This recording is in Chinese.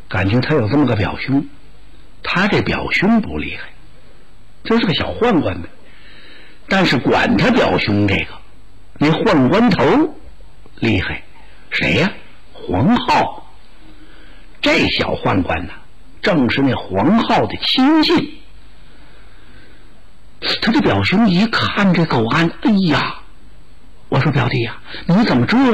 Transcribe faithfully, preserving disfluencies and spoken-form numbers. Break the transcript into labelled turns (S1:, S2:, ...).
S1: 感情他有这么个表兄，他这表兄不厉害，就是个小宦官呗。但是管他表兄这个，那宦官头厉害，谁呀？黄浩。这小宦官呢，正是那黄浩的亲信。他的表兄一看这狗案，哎呀，我说表弟呀，你怎么这